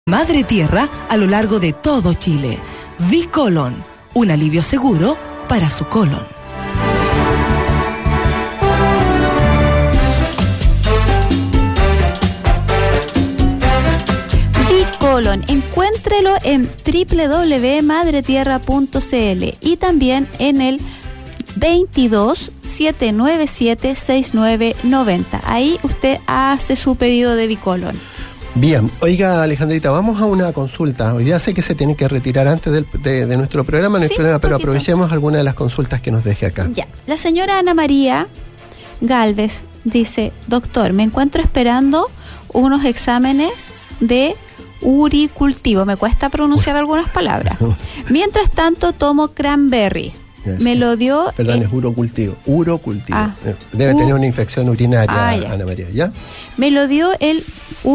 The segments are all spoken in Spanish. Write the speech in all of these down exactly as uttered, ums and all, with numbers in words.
Madre Tierra a lo largo de todo Chile. V-Colon, un alivio seguro para su colon. V-Colon, encuéntrelo en doble u doble u doble u punto madre tierra punto c l y también en el veintidós, setecientos noventa y siete, sesenta y nueve noventa. Ahí usted hace su pedido de V-Colon. Bien, oiga Alejandrita, vamos a una consulta. Hoy día sé que se tiene que retirar antes del, de, de nuestro programa, no hay sí, problema, pero poquito. aprovechemos alguna de las consultas que nos deje acá. Ya, la señora Ana María Galvez dice: doctor, me encuentro esperando unos exámenes de uricultivo, me cuesta pronunciar algunas palabras. Mientras tanto tomo cranberry. Yes. Me lo dio... Perdón, en... es urocultivo. Urocultivo. Ah, Debe u... tener una infección urinaria, ah, ya. Ana María, ¿ya? Me lo dio el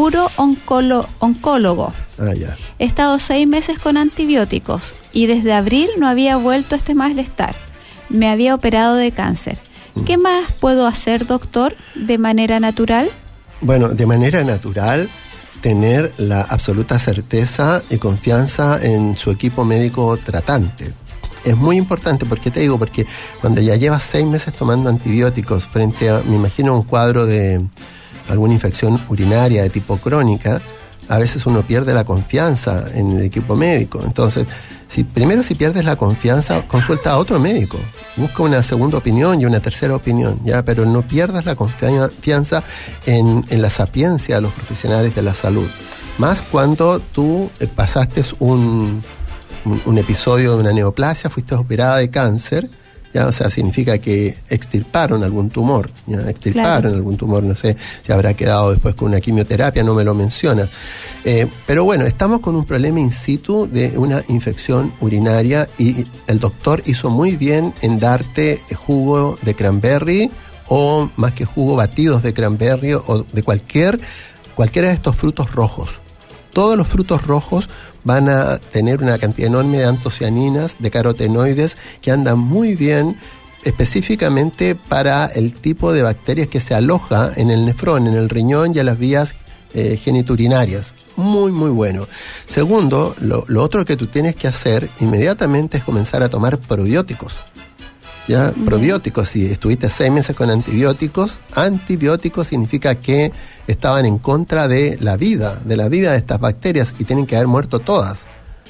uro-oncólogo. Ah, ya. He estado seis meses con antibióticos y desde abril no había vuelto este malestar. Me había operado de cáncer. Mm. ¿Qué más puedo hacer, doctor, de manera natural? Bueno, de manera natural, tener la absoluta certeza y confianza en su equipo médico tratante. Es muy importante, ¿por qué te digo? Porque cuando ya llevas seis meses tomando antibióticos frente a, me imagino, un cuadro de alguna infección urinaria de tipo crónica, a veces uno pierde la confianza en el equipo médico. Entonces, si primero si pierdes la confianza, consulta a otro médico. Busca una segunda opinión y una tercera opinión, ¿ya? Pero no pierdas la confianza en, en la sapiencia de los profesionales de la salud. Más cuando tú eh, pasaste un... Un, un episodio de una neoplasia, fuiste operada de cáncer, ya, o sea, significa que extirparon algún tumor, ya, extirparon claro. algún tumor, no sé si habrá quedado después con una quimioterapia, no me lo mencionas. Eh, pero bueno, estamos con un problema in situ de una infección urinaria y el doctor hizo muy bien en darte jugo de cranberry o más que jugo, batidos de cranberry o de cualquier, cualquiera de estos frutos rojos. Todos los frutos rojos van a tener una cantidad enorme de antocianinas, de carotenoides, que andan muy bien específicamente para el tipo de bacterias que se aloja en el nefrón, en el riñón y en las vías eh, geniturinarias. Muy, muy bueno. Segundo, lo, lo otro que tú tienes que hacer inmediatamente es comenzar a tomar probióticos. ¿Ya? Uh-huh. Probióticos, si estuviste seis meses con antibióticos, antibióticos significa que estaban en contra de la vida, de la vida de estas bacterias y tienen que haber muerto todas.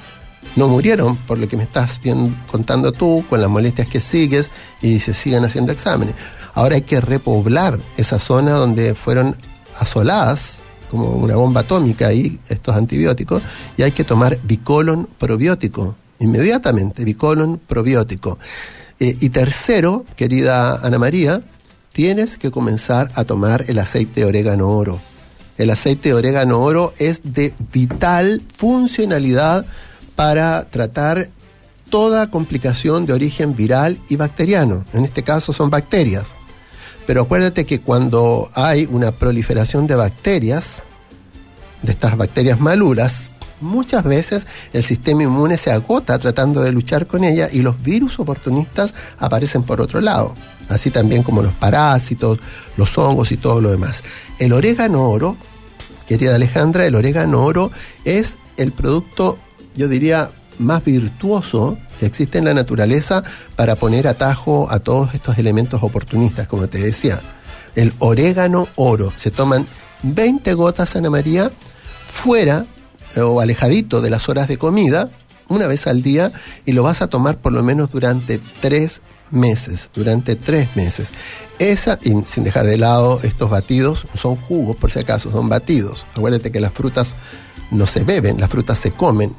No murieron, por lo que me estás bien contando tú, con las molestias que sigues y se siguen haciendo exámenes. Ahora hay que repoblar esa zona donde fueron asoladas, como una bomba atómica ahí, estos antibióticos, y hay que tomar V-Colon probiótico, inmediatamente, V-Colon probiótico. Eh, y tercero, querida Ana María, tienes que comenzar a tomar el aceite de orégano oro. El aceite de orégano oro es de vital funcionalidad para tratar toda complicación de origen viral y bacteriano. En este caso son bacterias. Pero acuérdate que cuando hay una proliferación de bacterias, de estas bacterias maluras, muchas veces el sistema inmune se agota tratando de luchar con ella y los virus oportunistas aparecen por otro lado, así también como los parásitos, los hongos y todo lo demás. El orégano oro, querida Alejandra, el orégano oro es el producto, yo diría, más virtuoso que existe en la naturaleza para poner atajo a todos estos elementos oportunistas, como te decía. El orégano oro, se toman veinte gotas, Ana María, fuera o alejadito de las horas de comida, una vez al día, y lo vas a tomar por lo menos durante tres meses, durante tres meses. Esa, y sin dejar de lado estos batidos, son jugos por si acaso, son batidos. Acuérdate que las frutas no se beben, las frutas se comen,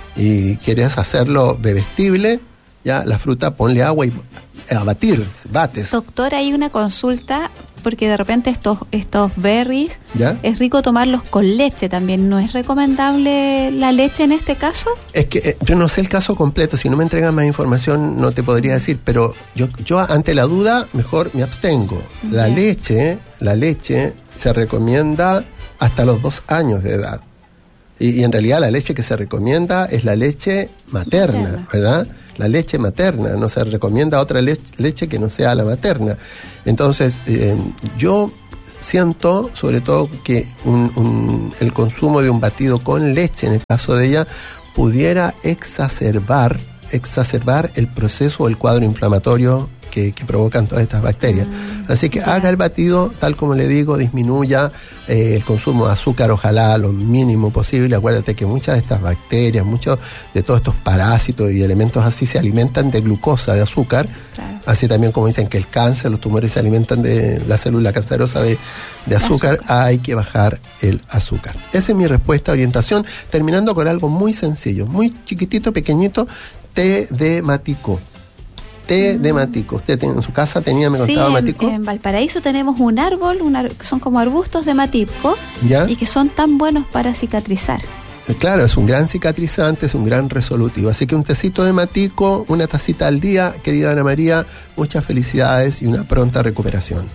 y quieres hacerlo bebestible, ya la fruta ponle agua y a batir, bates. Doctor, hay una consulta, porque de repente estos estos berries, ¿ya? Es rico tomarlos con leche también. ¿No es recomendable la leche en este caso? Es que eh, yo no sé el caso completo, si no me entregan más información no te podría decir, pero yo, yo ante la duda mejor me abstengo. La yeah. leche, la leche se recomienda hasta los dos años de edad. Y, y en realidad la leche que se recomienda es la leche materna, materna, ¿verdad? La leche materna, no se recomienda otra leche, leche que no sea la materna. Entonces, eh, yo siento sobre todo que un, un, el consumo de un batido con leche, en el caso de ella, pudiera exacerbar, exacerbar el proceso o el cuadro inflamatorio que, que provocan todas estas bacterias. Mm, Así que yeah. haga el batido, tal como le digo, disminuya eh, el consumo de azúcar, ojalá lo mínimo posible. Acuérdate que muchas de estas bacterias, muchos de todos estos parásitos y elementos así se alimentan de glucosa, de azúcar. Claro. Así también como dicen que el cáncer, los tumores se alimentan de la célula cancerosa de, de azúcar, azúcar, hay que bajar el azúcar. Esa es mi respuesta, orientación. Terminando con algo muy sencillo, muy chiquitito, pequeñito, té de matico. Té de matico. ¿Usted en su casa tenía, me contaba, sí, matico? En, en Valparaíso tenemos un árbol, un ar- son como arbustos de matico, ¿ya? Y que son tan buenos para cicatrizar. Claro, es un gran cicatrizante, es un gran resolutivo. Así que un tecito de matico, una tacita al día, querida Ana María, muchas felicidades y una pronta recuperación.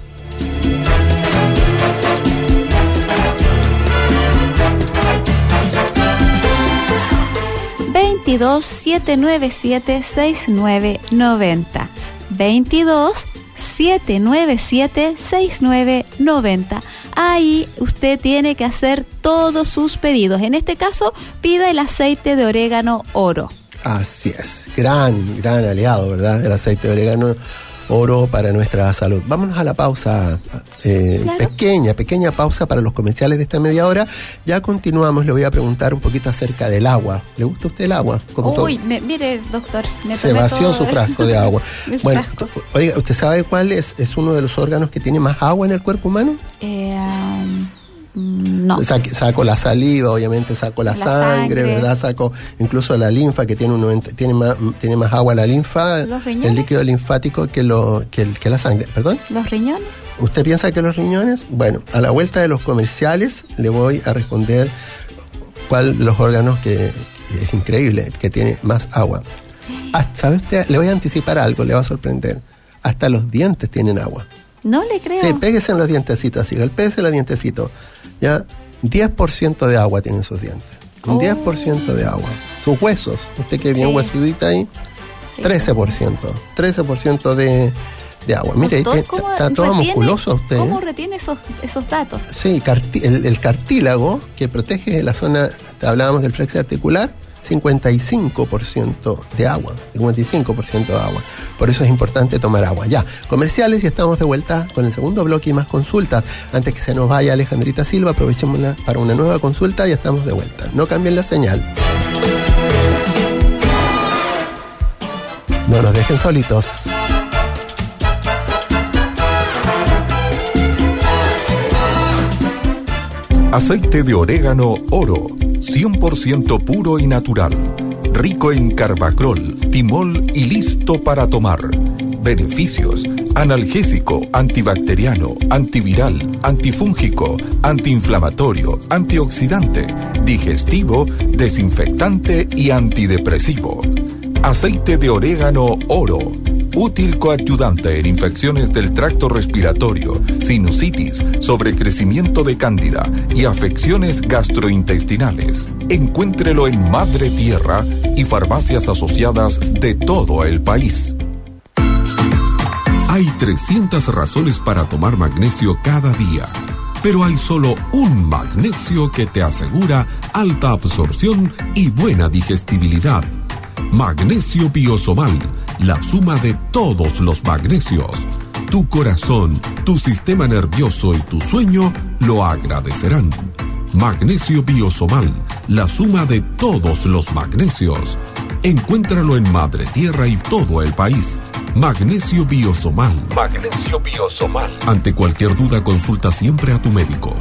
veintidós, siete nueve siete, seis nueve nueve cero. veintidós, siete nueve siete, seis nueve nueve cero. Ahí usted tiene que hacer todos sus pedidos. En este caso, pida el aceite de orégano oro. Así es. Gran, gran aliado, ¿verdad? El aceite de orégano oro para nuestra salud. Vámonos a la pausa, eh, claro. pequeña, pequeña pausa para los comerciales de esta media hora. Ya continuamos, le voy a preguntar un poquito acerca del agua. ¿Le gusta a usted el agua? Como Uy, me, mire, doctor, me se vació todo, su frasco de agua. Bueno, frasco. Oiga, ¿usted sabe cuál es, es uno de los órganos que tiene más agua en el cuerpo humano? Eh... Um... No. Sa- saco la saliva, obviamente saco la, la sangre, sangre, ¿verdad? Saco incluso la linfa, que tiene un noventa, tiene más tiene más agua la linfa, el líquido linfático que lo que, el, que la sangre, ¿perdón? ¿Los riñones? ¿Usted piensa que los riñones? Bueno, a la vuelta de los comerciales le voy a responder cuál de los órganos que, que es increíble, que tiene más agua. Ah, ¿sabe usted? Le voy a anticipar algo, le va a sorprender. Hasta los dientes tienen agua. No le creo. Sí, péguese en los dientecitos, así, pégese en los dientecitos. Ya, diez por ciento de agua tienen sus dientes. Un oh. diez por ciento de agua. Sus huesos, usted que es bien sí. huesudita ahí, sí, trece por ciento. trece por ciento de, de agua. Mire, Doctor, eh, está todo musculoso usted. ¿Cómo retiene esos, esos datos? Sí, carti- el, el cartílago que protege la zona, hablábamos del flexo articular, cincuenta y cinco por ciento de agua, cincuenta y cinco por ciento de agua. Por eso es importante tomar agua. Ya, comerciales y estamos de vuelta con el segundo bloque y más consultas. Antes que se nos vaya Alejandrita Silva, aprovechémosla para una nueva consulta y estamos de vuelta. No cambien la señal. No nos dejen solitos. Aceite de orégano oro, cien por ciento puro y natural, rico en carbacrol, timol y listo para tomar. Beneficios: analgésico, antibacteriano, antiviral, antifúngico, antiinflamatorio, antioxidante, digestivo, desinfectante y antidepresivo. Aceite de orégano oro, útil coadyuvante en infecciones del tracto respiratorio, sinusitis, sobrecrecimiento de cándida y afecciones gastrointestinales. Encuéntrelo en Madre Tierra y farmacias asociadas de todo el país. Hay trescientas razones para tomar magnesio cada día, pero hay solo un magnesio que te asegura alta absorción y buena digestibilidad. Magnesio Biosomal, la suma de todos los magnesios. Tu corazón, tu sistema nervioso y tu sueño lo agradecerán. Magnesio Biosomal, la suma de todos los magnesios. Encuéntralo en Madre Tierra y todo el país. Magnesio Biosomal. Magnesio Biosomal. Ante cualquier duda, consulta siempre a tu médico.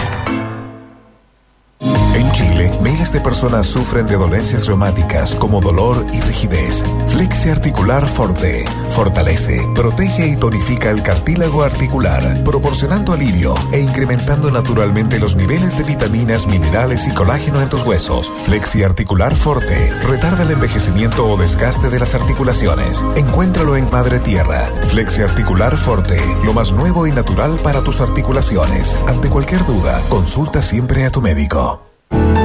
En Chile, miles de personas sufren de dolencias reumáticas como dolor y rigidez. Flexi Articular Forte fortalece, protege y tonifica el cartílago articular, proporcionando alivio e incrementando naturalmente los niveles de vitaminas, minerales y colágeno en tus huesos. Flexi Articular Forte retarda el envejecimiento o desgaste de las articulaciones. Encuéntralo en Madre Tierra. Flexi Articular Forte, lo más nuevo y natural para tus articulaciones. Ante cualquier duda, consulta siempre a tu médico.